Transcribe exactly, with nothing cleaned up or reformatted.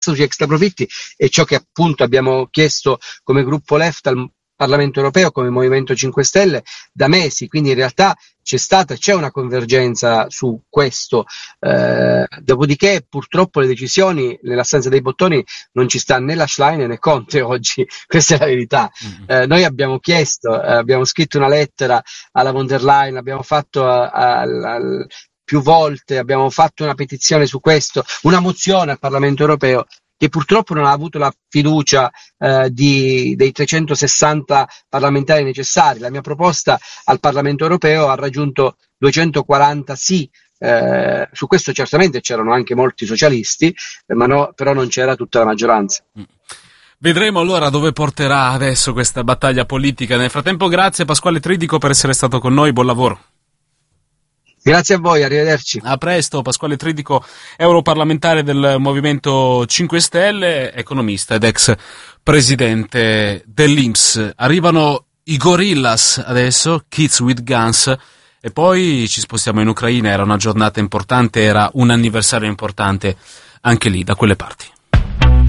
tasso sugli extraprofitti è ciò che appunto abbiamo chiesto come gruppo Left al Parlamento europeo, come Movimento cinque Stelle da mesi, quindi in realtà c'è stata, c'è una convergenza su questo, eh, dopodiché purtroppo le decisioni nell'assenza dei bottoni non ci sta né la Schlein né Conte oggi, questa è la verità. Eh, noi abbiamo chiesto, eh, abbiamo scritto una lettera alla von der Leyen, abbiamo fatto a, a, a, più volte, abbiamo fatto una petizione su questo, una mozione al Parlamento europeo, che purtroppo non ha avuto la fiducia eh, di, dei trecentosessanta parlamentari necessari. La mia proposta al Parlamento europeo ha raggiunto duecentoquaranta sì, eh, su questo certamente c'erano anche molti socialisti, eh, ma no, però non c'era tutta la maggioranza. Vedremo allora dove porterà adesso questa battaglia politica. Nel frattempo grazie Pasquale Tridico per essere stato con noi, buon lavoro. Grazie a voi, arrivederci. A presto, Pasquale Tridico, europarlamentare del Movimento cinque Stelle, economista ed ex presidente dell'I N P S. Arrivano i Gorillaz adesso, Kids with Guns, e poi ci spostiamo in Ucraina. Era una giornata importante, era un anniversario importante anche lì, da quelle parti.